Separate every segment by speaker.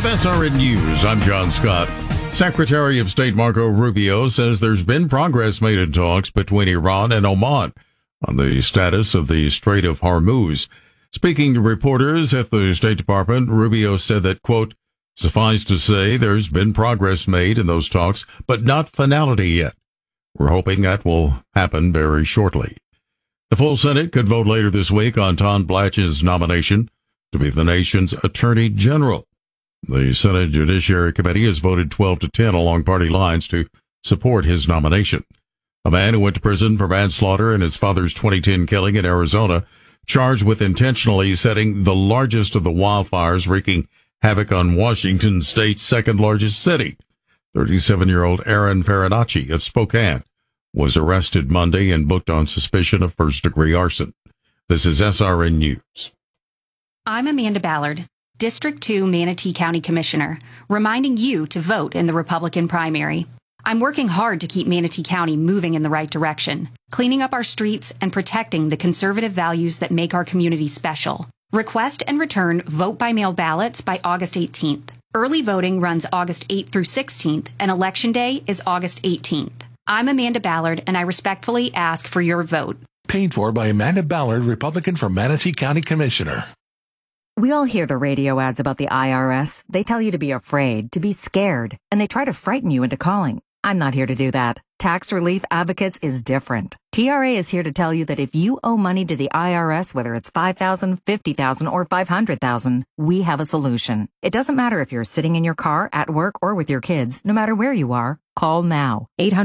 Speaker 1: With SRN News, I'm John Scott. Secretary of State Marco Rubio says there's been progress made in talks between Iran and Oman on the status of the Strait of Hormuz. Speaking to reporters at the State Department, Rubio said that, quote, suffice to say there's been progress made in those talks, but not finality yet. We're hoping that will happen very shortly. The full Senate could vote later this week on Tom Blatch's nomination to be the nation's Attorney General. The Senate Judiciary Committee has voted 12-10 along party lines to support his nomination. A man who went to prison for manslaughter in his father's 2010 killing in Arizona, charged with intentionally setting the largest of the wildfires wreaking havoc on Washington State's second largest city. 37-year-old Aaron Farinacci of Spokane was arrested Monday and booked on suspicion of first-degree arson. This is SRN News.
Speaker 2: I'm Amanda Ballard, District 2 Manatee County Commissioner, reminding you to vote in the Republican primary. I'm working hard to keep Manatee County moving in the right direction, cleaning up our streets and protecting the conservative values that make our community special. Request and return vote-by-mail ballots by August 18th. Early voting runs August 8th through 16th, and Election Day is August 18th. I'm Amanda Ballard, and I respectfully ask for your vote.
Speaker 3: Paid for by Amanda Ballard, Republican for Manatee County Commissioner.
Speaker 4: We all hear the radio ads about the IRS. They tell you to be afraid, to be scared, and they try to frighten you into calling. I'm not here to do that. Tax Relief Advocates is different. TRA is here to tell you that if you owe money to the IRS, whether it's $5,000, $50,000, or $500,000, we have a solution. It doesn't matter if you're sitting in your car, at work, or with your kids. No matter where you are, call now.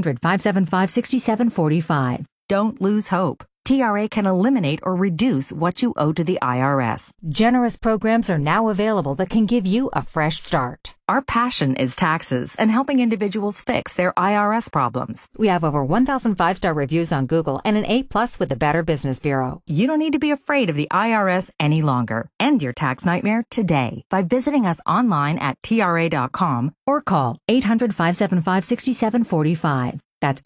Speaker 4: 800-575-6745. Don't lose hope. TRA can eliminate or reduce what you owe to the IRS.
Speaker 5: Generous programs are now available that can give you a fresh start.
Speaker 4: Our passion is taxes and helping individuals fix their IRS problems.
Speaker 5: We have over 1,000 5-star reviews on Google and an A+ with the Better Business Bureau.
Speaker 4: You don't need to be afraid of the IRS any longer. End your tax nightmare today by visiting us online at TRA.com or call 800-575-6745. That's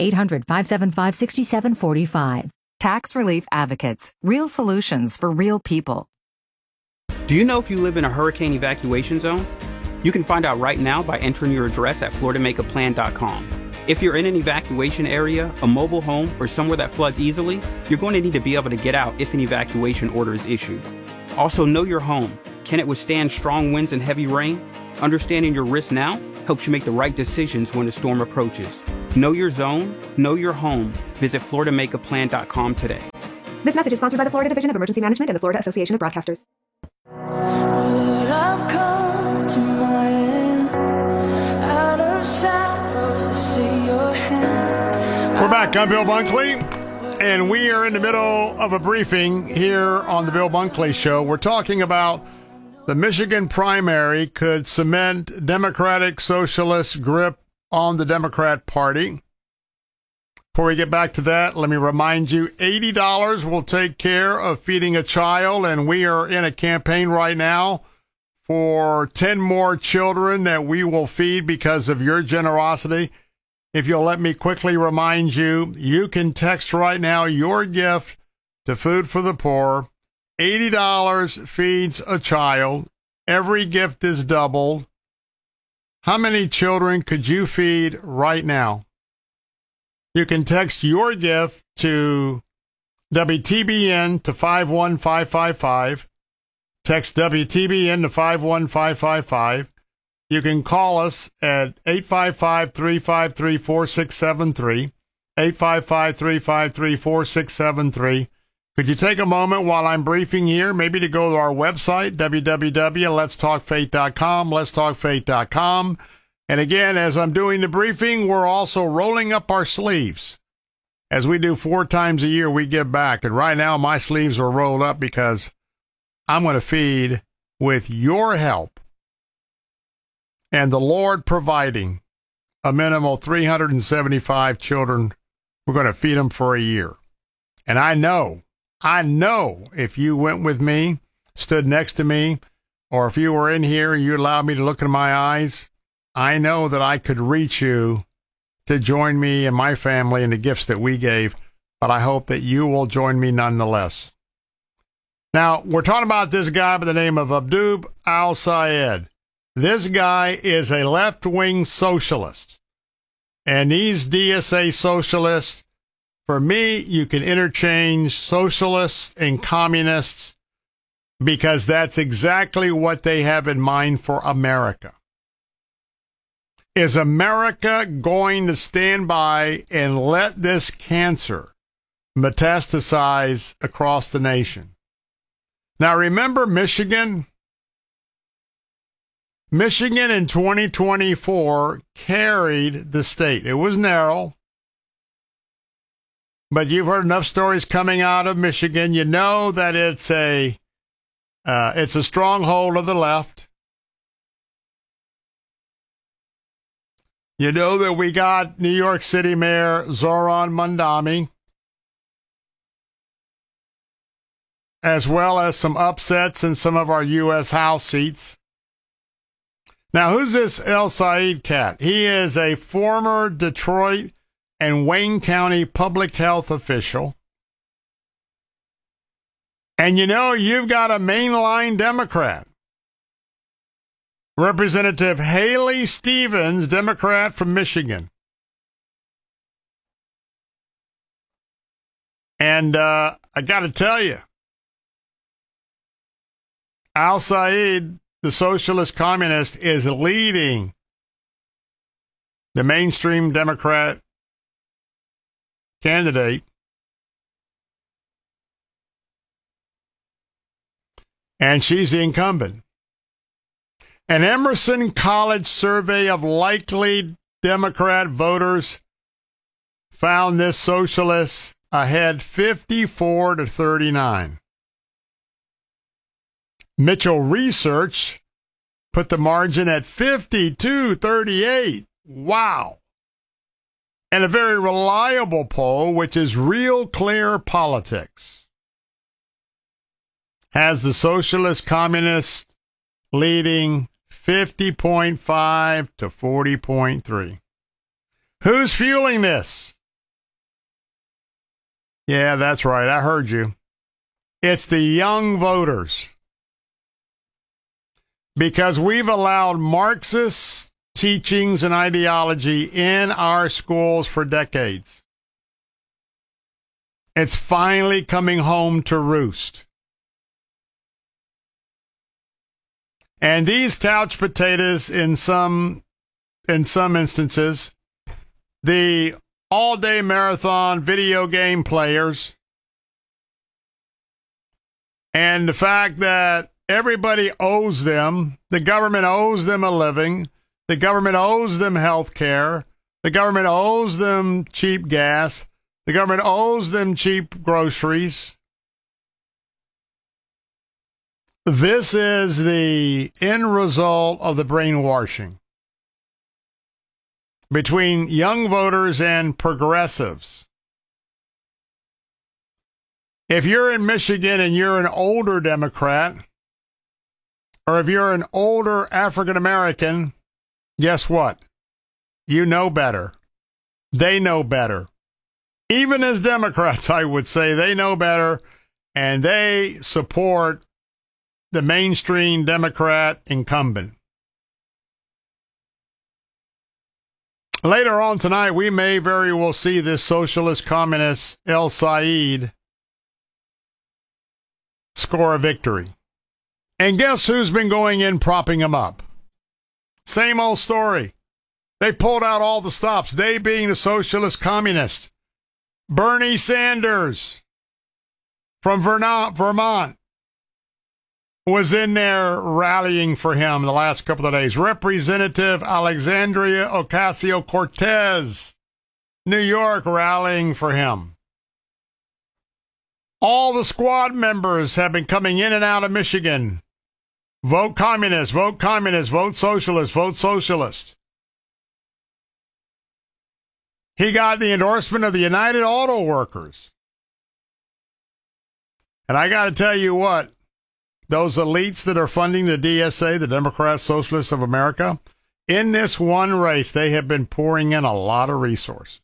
Speaker 4: 800-575-6745. Tax Relief Advocates. Real solutions for real people.
Speaker 6: Do you know if you live in a hurricane evacuation zone? You can find out right now by entering your address at FloridaMakeAPlan.com. If you're in an evacuation area, a mobile home, or somewhere that floods easily, you're going to need to be able to get out if an evacuation order is issued. Also, know your home. Can it withstand strong winds and heavy rain? Understanding your risk now helps you make the right decisions when a storm approaches. Know your zone, know your home. Visit FloridaMakeAPlan.com today.
Speaker 7: This message is sponsored by the Florida Division of Emergency Management and the Florida Association of Broadcasters.
Speaker 8: We're back. I'm Bill Bunkley, and we are in the middle of a briefing here on the Bill Bunkley Show. We're talking about the Michigan primary could cement Democratic Socialist grip on the Democrat Party. Before we get back to that, let me remind you, $80 will take care of feeding a child, and we are in a campaign right now for 10 more children that we will feed because of your generosity. If you'll let me quickly remind you, you can text right now your gift to Food for the Poor. $80 feeds a child. Every gift is doubled. How many children could you feed right now? You can text your gift to WTBN to 51555. Text WTBN to 51555. You can call us at 855-353-4673. 855-353-4673. Could you take a moment while I'm briefing here, maybe to go to our website, www.letstalkfaith.com, letstalkfaith.com. And again, as I'm doing the briefing, we're also rolling up our sleeves. As we do 4 times a year, we give back. And right now, my sleeves are rolled up because I'm going to feed with your help and the Lord providing a minimum of 375 children. We're going to feed them for a year. And I know if you went with me, stood next to me, or if you were in here and you allowed me to look in my eyes, I know that I could reach you to join me and my family in the gifts that we gave, but I hope that you will join me nonetheless. Now, we're talking about this guy by the name of Abdub al-Sayed. This guy is a left-wing socialist. And these DSA socialists, for me, you can interchange socialists and communists because that's exactly what they have in mind for America. Is America going to stand by and let this cancer metastasize across the nation? Now, remember Michigan? Michigan in 2024 carried the state. It was narrow, but you've heard enough stories coming out of Michigan. You know that it's a stronghold of the left. You know that we got New York City Mayor Zohran Mamdani, as well as some upsets in some of our U.S. House seats. Now, who's this El Said cat? He is a former Detroit and Wayne County public health official. And you know, you've got a mainline Democrat. Representative Haley Stevens, Democrat from Michigan. And I got to tell you, Al Said, the socialist communist, is leading the mainstream Democrat candidate. And she's the incumbent. An Emerson College survey of likely Democrat voters found this socialist ahead 54-39. Mitchell Research put the margin at 52-38. Wow. And a very reliable poll, which is Real Clear Politics, has the socialist communist leading 50.5 to 40.3. Who's fueling this? Yeah, that's right. I heard you. It's the young voters. Because we've allowed Marxist teachings and ideology in our schools for decades. It's finally coming home to roost. And these couch potatoes, in some instances, the all-day marathon video game players, and the fact that everybody owes them, the government owes them a living, the government owes them health care, the government owes them cheap gas, the government owes them cheap groceries. This is the end result of the brainwashing between young voters and progressives. If you're in Michigan and you're an older Democrat, or if you're an older African American, guess what? You know better. They know better. Even as Democrats, I would say they know better, and they support the mainstream Democrat incumbent. Later on tonight, we may very well see this socialist communist El Said score a victory. And guess who's been going in propping him up? Same old story. They pulled out all the stops, they being the socialist communist. Bernie Sanders from Vermont was in there rallying for him the last couple of days. Representative Alexandria Ocasio-Cortez, New York, rallying for him. All the squad members have been coming in and out of Michigan. Vote communist, vote communist, vote socialist, vote socialist. He got the endorsement of the United Auto Workers. And I got to tell you what, those elites that are funding the DSA, the Democrat Socialists of America, in this one race, they have been pouring in a lot of resources.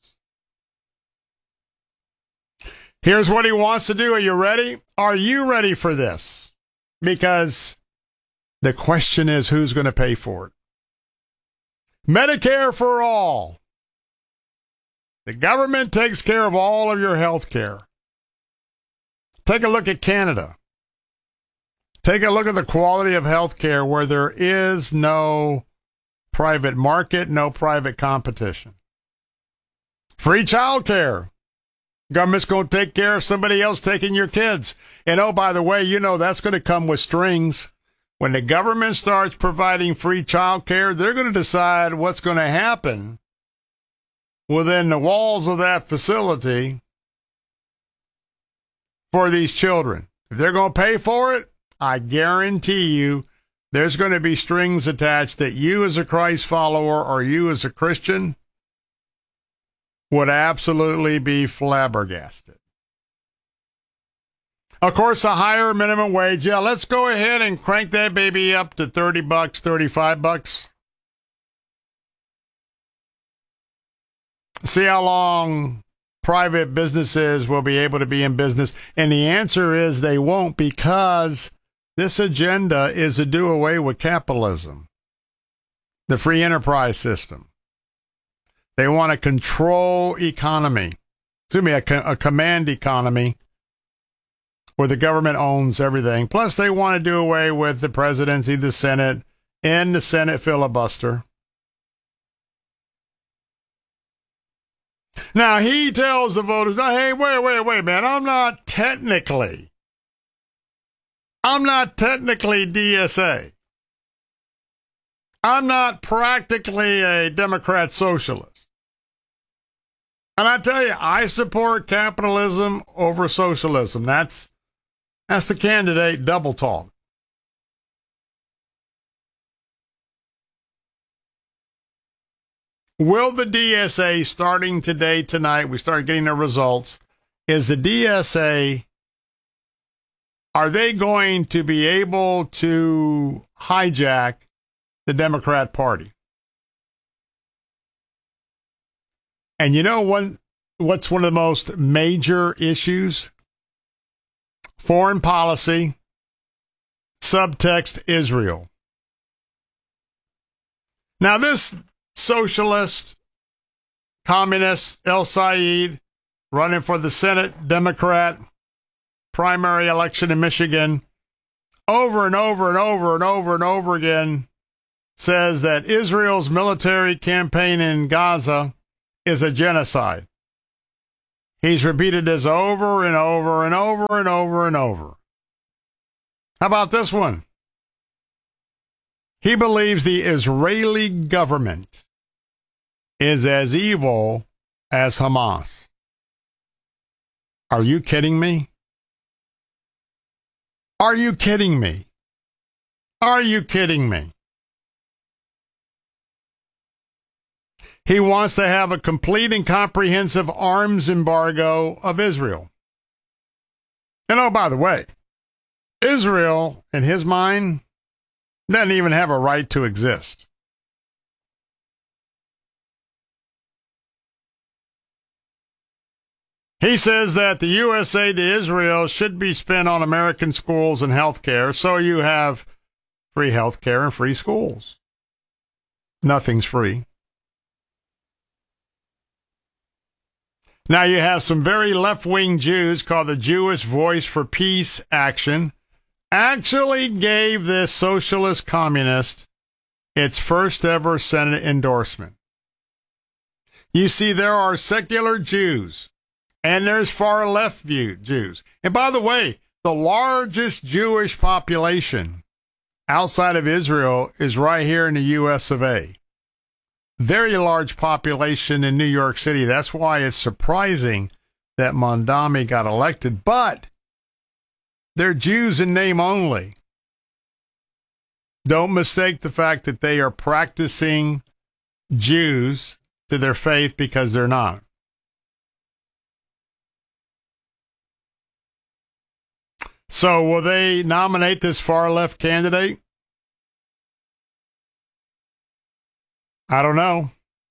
Speaker 8: Here's what he wants to do. Are you ready? Are you ready for this? Because The question is, who's going to pay for it? Medicare for all. The government takes care of all of your health care. Take a look at Canada. Take a look at the quality of health care where there is no private market, no private competition. Free child care. Government's going to take care of somebody else taking your kids. And oh, by the way, you know that's going to come with strings. When the government starts providing free child care, they're going to decide what's going to happen within the walls of that facility for these children. If they're going to pay for it, I guarantee you there's going to be strings attached that you as a Christ follower or you as a Christian would absolutely be flabbergasted. Of course, a higher minimum wage. Yeah, let's go ahead and crank that baby up to $30, $35. See how long private businesses will be able to be in business. And the answer is they won't, because this agenda is to do away with capitalism, the free enterprise system. They want a control economy, a command economy where the government owns everything. Plus, they want to do away with the presidency, the Senate, and the Senate filibuster. Now, he tells the voters, hey, wait, man, I'm not technically DSA. I'm not practically a Democrat socialist. And I tell you, I support capitalism over socialism. That's the candidate double talk. Will the DSA, starting today, tonight, we start getting the results, is the DSA, are they going to be able to hijack the Democrat Party? And you know what's one of the most major issues? Foreign policy, subtext Israel. Now this socialist, communist, El Sayed, running for the Senate, Democrat, primary election in Michigan, over and over again, says that Israel's military campaign in Gaza is a genocide. He's repeated this over and over. How about this one? He believes the Israeli government is as evil as Hamas. Are you kidding me? Are you kidding me? Are you kidding me? He wants to have a complete and comprehensive arms embargo of Israel. And oh, by the way, Israel, in his mind, doesn't even have a right to exist. He says that the U.S. aid to Israel should be spent on American schools and health care, so you have free health care and free schools. Nothing's free. Now you have some very left-wing Jews called the Jewish Voice for Peace Action actually gave this socialist communist its first ever Senate endorsement. You see, there are secular Jews and there's far left Jews. And by the way, the largest Jewish population outside of Israel is right here in the U.S. of A. Very large population in New York City. That's why it's surprising that Mondami got elected. But they're Jews in name only. Don't mistake the fact that they are practicing Jews to their faith, because they're not. So will they nominate this far-left candidate? I don't know.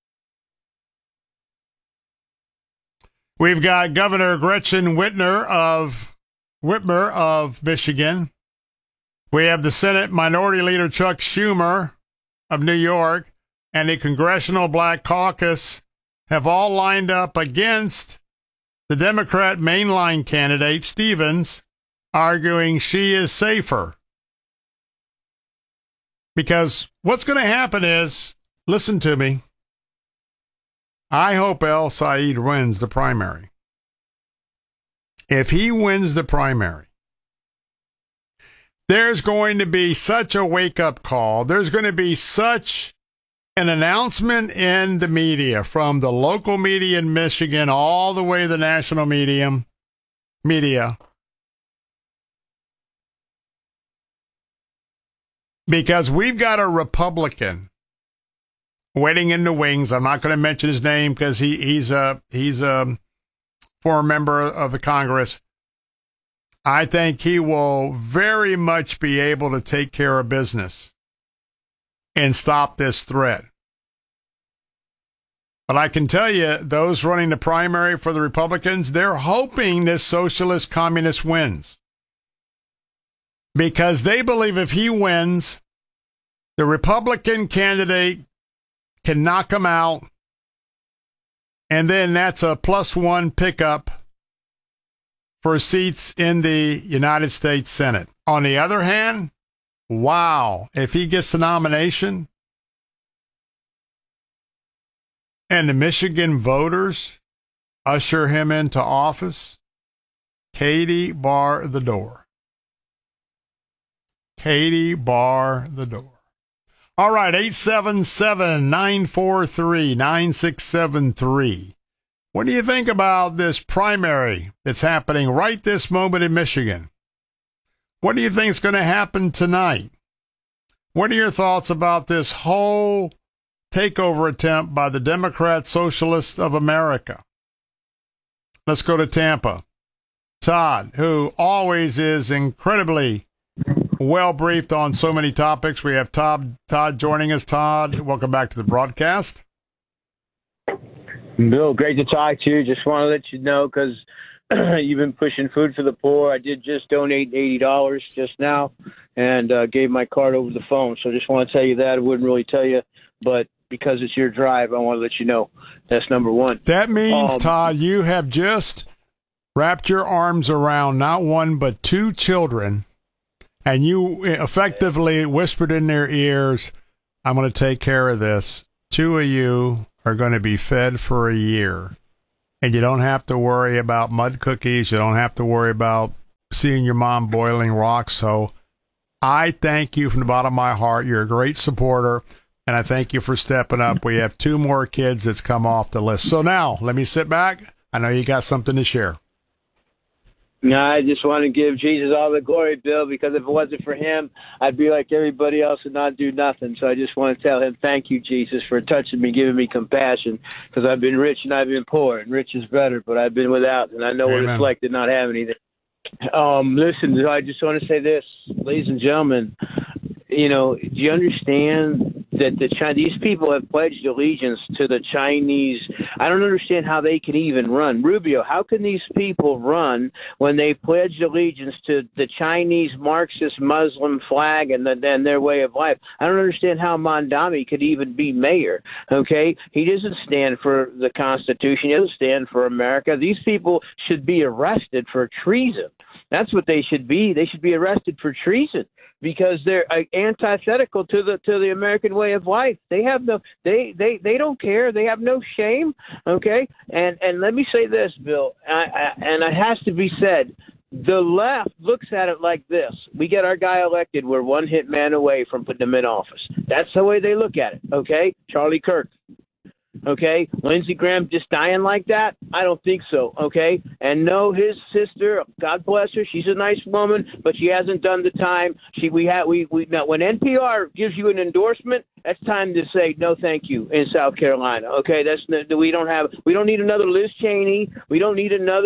Speaker 8: We've got Governor Gretchen Whitmer of Michigan We have the Senate Minority Leader Chuck Schumer of New York and the Congressional Black Caucus have all lined up against the Democrat mainline candidate, Stevens, arguing she is safer. Because what's going to happen is, listen to me, I hope El Said wins the primary. If he wins the primary, there's going to be such a wake-up call. There's going to be such an announcement in the media, from the local media in Michigan all the way to the national media. Because we've got a Republican waiting in the wings. I'm not going to mention his name because he's a former member of the Congress. I think he will very much be able to take care of business and stop this threat. But I can tell you, those running the primary for the Republicans, they're hoping this socialist communist wins. Because they believe if he wins, the Republican candidate can knock him out, and then that's a +1 pickup for seats in the United States Senate. On the other hand, wow, if he gets the nomination and the Michigan voters usher him into office, Katie, bar the door. Katie, bar the door. All right, 877-943-9673. What do you think about this primary that's happening right this moment in Michigan? What do you think is going to happen tonight? What are your thoughts about this whole takeover attempt by the Democrat Socialists of America? Let's go to Tampa. Todd, who always is incredibly well briefed on so many topics. We have Todd joining us. Todd, welcome back to the broadcast.
Speaker 9: Bill, great to talk to you. Just want to let you know, because you've been pushing food for the poor. I did just donate $80 just now and gave my card over the phone. So just want to tell you that. I wouldn't really tell you, but because it's your drive, I want to let you know. That's number one.
Speaker 8: That means, Todd, you have just wrapped your arms around not one but two children, and you effectively whispered in their ears, I'm going to take care of this. Two of you are going to be fed for a year. And you don't have to worry about mud cookies. You don't have to worry about seeing your mom boiling rocks. So I thank you from the bottom of my heart. You're a great supporter, and I thank you for stepping up. We have two more kids that's come off the list. So now, let me sit back. I know you got something to share.
Speaker 9: No, I just want to give Jesus all the glory, Bill, because if it wasn't for him, I'd be like everybody else and not do nothing. So I just want to tell him, thank you, Jesus, for touching me, giving me compassion, because I've been rich and I've been poor, and rich is better, but I've been without, and I know what it's like to not have anything. Listen, I just want to say this, ladies and gentlemen, do you understand that these people have pledged allegiance to the Chinese? I don't understand how they can even run. Rubio, how can these people run when they pledged allegiance to the Chinese Marxist Muslim flag and their way of life? I don't understand how Mondami could even be mayor, okay? He doesn't stand for the Constitution. He doesn't stand for America. These people should be arrested for treason. That's what they should be. They should be arrested for treason, because they're antithetical to the American way of life. They have they don't care. They have no shame. Okay. And let me say this, Bill, and it has to be said. The left looks at it like this. We get our guy elected. We're one hit man away from putting him in office. That's the way they look at it. Okay. Charlie Kirk. Okay, Lindsey Graham just dying like that? I don't think so. Okay, and no, his sister, God bless her, she's a nice woman, but she hasn't done the time. We now, when NPR gives you an endorsement, that's time to say no, thank you in South Carolina. Okay, we don't need another Liz Cheney. We don't need another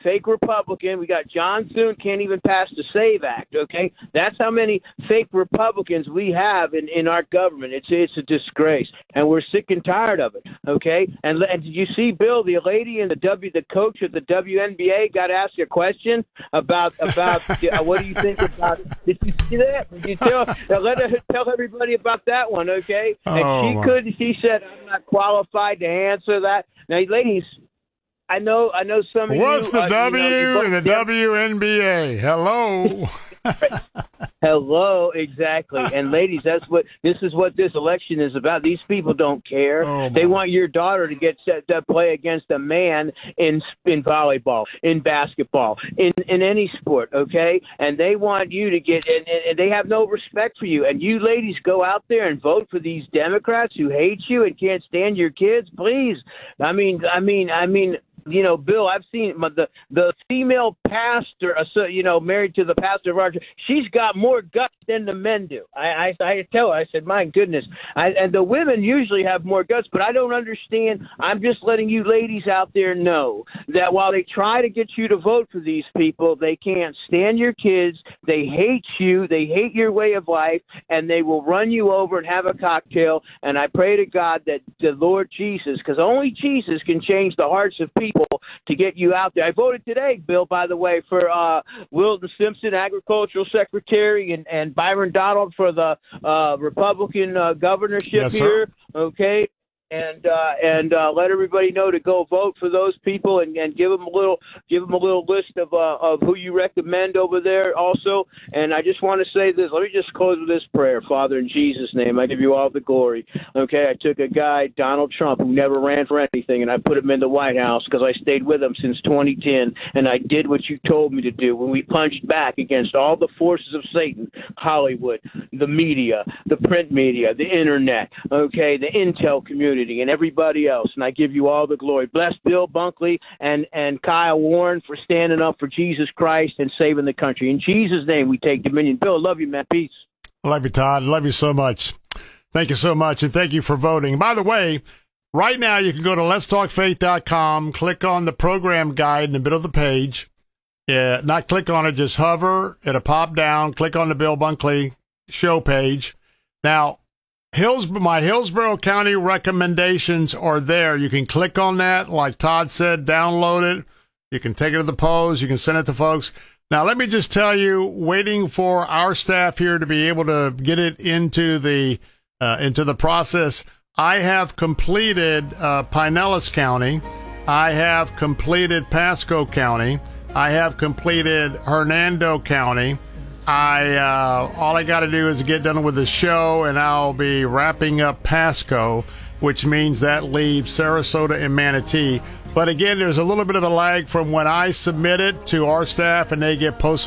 Speaker 9: fake Republican. We got John Thune can't even pass the SAVE Act, okay? That's how many fake Republicans we have in our government. It's a disgrace, and we're sick and tired of it, okay? And did you see, Bill, the lady in the coach of the WNBA got asked a question about what do you think about it? Did you see that? Did you tell everybody about that one, okay? And she said, I'm not qualified to answer that. Now, ladies, I know some of you.
Speaker 8: What's the W in the WNBA? Hello.
Speaker 9: Hello, exactly. And ladies, this is what this election is about. These people don't care. They want your daughter to get set to play against a man in volleyball, in basketball, in any sport, okay? And they want you to get and they have no respect for you. And you ladies go out there and vote for these Democrats who hate you and can't stand your kids, please. I mean, you know, Bill, I've seen the female pastor, married to the pastor of our church. She's got more guts than the men do. I tell her, I said, my goodness. And the women usually have more guts, but I don't understand. I'm just letting you ladies out there know that while they try to get you to vote for these people, they can't stand your kids. They hate you. They hate your way of life, and they will run you over and have a cocktail. And I pray to God that the Lord Jesus, because only Jesus can change the hearts of people, to get you out there. I voted today, Bill, by the way, for Wilton Simpson, Agricultural Secretary, and Byron Donald for the Republican governorship here. Okay. And let everybody know to go vote for those people and give them a little list of who you recommend over there also. And I just want to say this. Let me just close with this prayer. Father, in Jesus' name, I give you all the glory. Okay, I took a guy, Donald Trump, who never ran for anything, and I put him in the White House because I stayed with him since 2010, and I did what you told me to do when we punched back against all the forces of Satan, Hollywood, the media, the print media, the internet, okay, the intel community, and everybody else. And I give you all the glory. Bless Bill Bunkley and Kyle Warren for standing up for Jesus Christ and saving the country. In Jesus' name, we take dominion. Bill, I love you, man. Peace.
Speaker 8: I love you, Todd. I love you so much. Thank you so much, and thank you for voting. By the way, right now you can go to letstalkfaith.com, click on the program guide in the middle of the page. Not click on it, just hover. It'll pop down. Click on the Bill Bunkley show page. Now, my Hillsborough County recommendations are there. You can click on that. Like Todd said, download it. You can take it to the polls. You can send it to folks. Now, let me just tell you, waiting for our staff here to be able to get it into the process, I have completed Pinellas County. I have completed Pasco County. I have completed Hernando County. All I got to do is get done with the show, and I'll be wrapping up Pasco, which means that leaves Sarasota and Manatee. But again, there's a little bit of a lag from when I submit it to our staff and they get posted